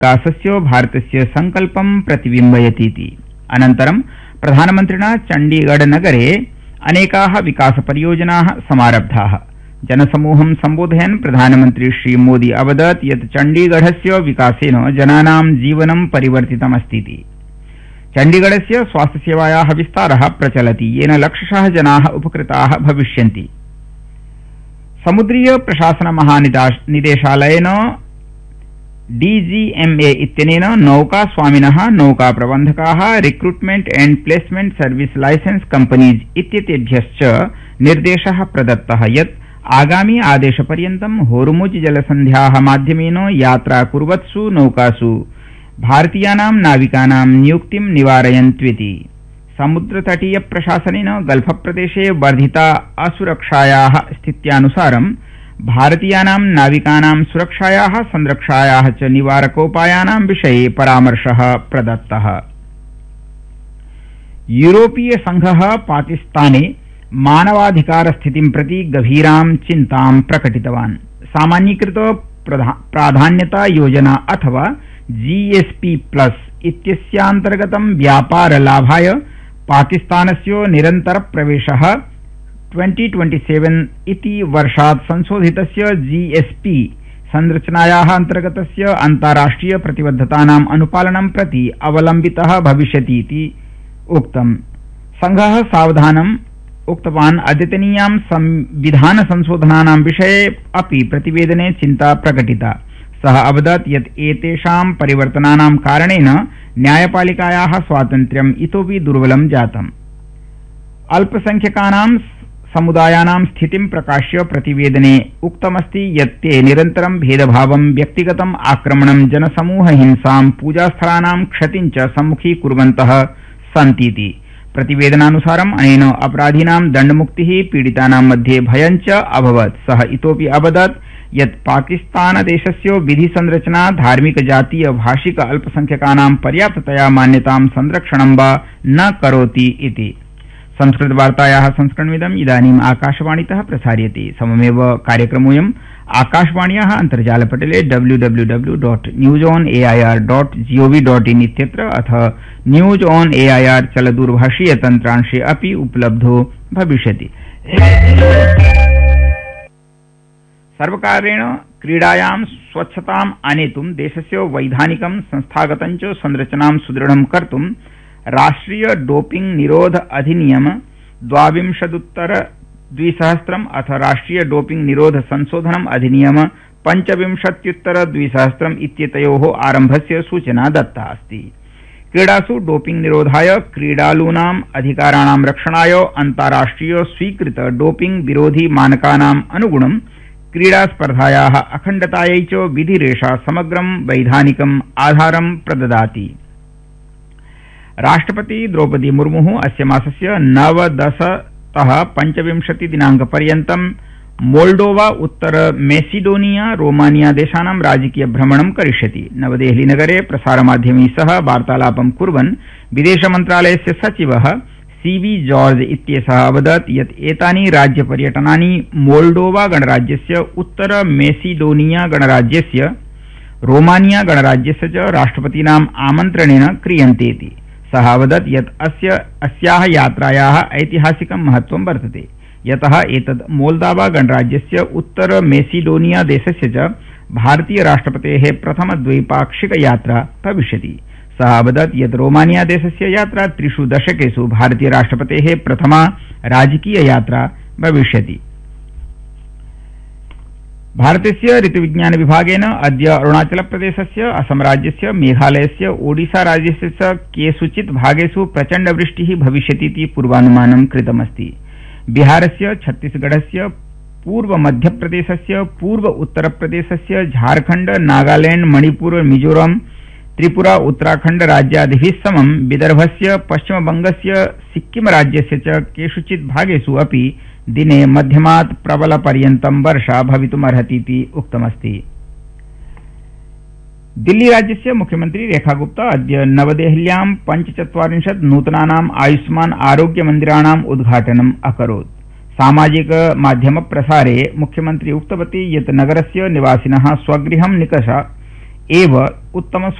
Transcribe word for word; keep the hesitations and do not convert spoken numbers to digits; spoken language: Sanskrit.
विकासस्य भारतस्य संकल्पं प्रतिबिम्बयतीति। अनन्तरं प्रधानमन्त्रिणा चण्डीगढनगरे अनेकाः विकासपरियोजनाः समारब्धाः। जनसमूहं सम्बोधयन् प्रधानमन्त्री श्रीमोदी अवदत् यत् चण्डीगढस्य विकासेन जनानां जीवनं परिवर्तितमस्तीति। चण्डीगढस्य स्वास्थ्यसेवायाः विस्तारः प्रचलति, येन लक्षशः जनाः उपकृताः भविष्यन्ति। समुद्रीय प्रशासन महानिदेशालयेन डीजीएमए इत्यनेन नौकास्वामिनः, नौकाप्रबन्धकाः, recruitment and placement service licence companies इत्येतेभ्यश्च निर्देशः प्रदत्तः यत् आगामी आदेशपर्यन्तं होर्मुज जलसन्ध्याः माध्यमेन यात्रा कुर्वत्सु नौकासु भारतीयानां नाविकानां नियुक्तिं निवारयन्त्विति। समुद्रतटीय प्रशासनेन गल्फप्रदेशे वर्धिता असुरक्षायाः स्थित्यानुसारं भारतीयानां नाविकानां सुरक्षायाः संरक्षायाः च निवारकोपायानां विषये परामर्शः प्रदत्तः। यूरोपीय संघः पाकिस्ताने मानवाधिकारस्थितिं प्रति गभीरां चिन्तां प्रकटितवान्। सामान्यीकृत प्राधान्यता योजना अथवा जीएसपी प्लस इत्यस्यान्तर्गतं व्यापारलाभाय पाकिस्तानस्य निरन्तर प्रवेशः ट्वेंटी ट्वेंटी सेवन इति वर्षात् संशोधितस्य जीएसपी संरचनायाः अन्तर्गतस्य अन्ताराष्ट्रिय प्रतिबद्धतानाम् अनुपालनं प्रति अवलम्बितः भविष्यति इति उक्तम्। संघः सावधानम् उक्तवान् अद्यतनीयां संविधान संशोधनानां विषये अपि प्रतिवेदने चिन्ता प्रकटिता। सः अवदत् यत् एतेषां परिवर्तनानां कारणेन न्यायपालिकायाः स्वातन्त्र्यम् इतोपि दुर्बलं जातम्। अल्पसंख्यकानां समुदायानां स्थितिं प्रकाश्य प्रतिवेदने उक्तमस्ति यत् ते निरन्तरं भेदभावं, व्यक्तिगतम् आक्रमणं, जनसमूहहिंसां, पूजास्थलानां क्षतिं च सम्मुखीकुर्वन्तः सन्तीति। प्रतिवेदनानुसारम् अनेन अपराधिनां दण्डमुक्तिः, पीडितानां मध्ये भयं च अभवत्। सः इतोपि अवदत् यत् पाकिस्तानदेशस्य विधिसंरचना धार्मिक, जातीय, भाषिक अल्पसंख्यकानां पर्याप्ततया मान्यतां संरक्षणं वा न करोति इति। संस्कृतवार्तायाः संस्करणमिदम् इदानीम् आकाशवाणीतः प्रसार्यते। सममेव कार्यक्रमोऽयम् आकाशवाण्याः अन्तर्जालपटले W W W dot news on AIR dot gov dot in इत्यत्र अथ न्यूज ऑन एआईआर चलदूरभाषीय तन्त्रांशे अपि उपलब्धो भविष्यति। सर्वकारेण क्रीडायां स्वच्छताम् आनेतुं देशस्य वैधानिकं, संस्थागतं च संरचनां सुदृढं कर्तुं राष्ट्रिय डोपिंग निरोध अधिनियम द्वाविंशदुत्तर द्विसहस्रम् अथ राष्ट्रिय डोपिंग निरोध संशोधनम् अधिनियम पंचविंशत्युत्तर द्विसहस्रम् इत्येतयोः आरम्भस्य सूचना दत्ता अस्ति। क्रीडासु डोपिंग निरोधाय, क्रीडालूनाम् अधिकाराणां रक्षणाय अन्ताराष्ट्रिय स्वीकृत डोपिंग विरोधी मानकानाम् अनुगुणं क्रीडास्पर्धायाः अखण्डतायै च विधिरेषा समग्रं वैधानिकम् आधारं प्रददाति। राष्ट्रपति द्रौपदी मुर्मुः अस्य मासस्य नवदशतः पञ्चविंशति दिनाङ्कपर्यन्तं मोल्डोवा, उत्तर मेसिडोनिया, रोमानिया देशानां राजकीय भ्रमणं करिष्यति। नवदेहलीनगरे प्रसारमाध्यमैः सह वार्तालापं कुर्वन् विदेशमन्त्रालयस्य सचिवः सीवी जॉर्ज इत्येषः अवदत् यत् एतानि राज्यपर्यटनानि मोल्डोवा गणराज्यस्य, उत्तर मेसिडोनिया गणराज्यस्य, रोमानिया गणराज्यस्य च राष्ट्रपतीनाम् आमन्त्रणेन क्रियन्तेति। सः अवदत् यत् अस्य अस्याः यात्रायाः ऐतिहासिकं महत्त्वं वर्तते, यतः एतद् मोल्दावा गणराज्यस्य, उत्तर मेसिडोनिया देशस्य च भारतीय राष्ट्रपतेः प्रथमद्वैपाक्षिक यात्रा भविष्यति। सः अवदत् यत् रोमानिया देशस्य यात्रा त्रिषु दशकेषु भारतीय राष्ट्रपतेः प्रथमा राजकीय यात्रा भविष्यति। भारतस्य ऋतुविज्ञान विभागेन अद्य अरुणाचलप्रदेशस्य, असम राज्यस्य, मेघालयस्य, ओडिशा राज्यस्य च केषुचित् भागेषु प्रचण्डवृष्टिः भविष्यतीति पूर्वानुमानं कृतमस्ति। बिहारस्य, छत्तीसगढ़स्य, पूर्व मध्यप्रदेशस्य, पूर्व उत्तरप्रदेशस्य, झारखण्ड, नागालैंड, मणिपुर, मिजोरम, त्रिपुरा, उत्तराखण्ड राज्यादिभिः समं विदर्भस्य, पश्चिमबंगस्य, सिक्किम राज्यस्य च केषुचित् भागेषु अपि दिने मध्यमात् प्रबलपर्यन्तं वर्षा भवितुमर्हतीति उक्तमस्ति। दिल्ली राज्यस्य मुख्यमंत्री रेखा गुप्ता अद्य नवदेहल्यां पञ्चचत्वारिंशत् नूतनानाम् आयुष्मान आरोग्य मन्दिराणाम् उद्घाटनम् अकरोत्। सामाजिक माध्यम प्रसारे मुख्यमंत्री उक्तवती यत् नगरस्य निवासिनः स्वगृहं निकष एव उत्तम